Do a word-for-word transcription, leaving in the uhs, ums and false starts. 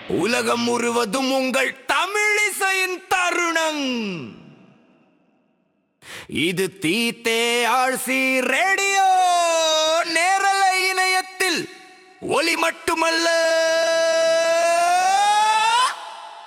உலகம் முழுவதும் உங்கள் தமிழிசையின் தருணம். இது தீத்தே ஆர்சி ரேடியோ நேரலை இணையத்தில் ஒலி மட்டுமல்ல